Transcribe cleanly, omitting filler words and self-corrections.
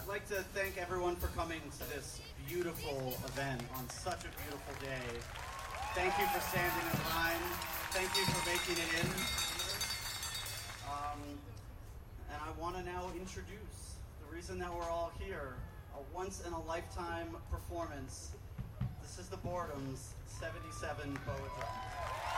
like to thank everyone for coming to this beautiful event on such a beautiful day. Thank you for standing in line. Thank you for making it in. And I want to now introduce the reason that we're all here, a once-in-a-lifetime performance. This is the Boredoms 77 Boa Drum.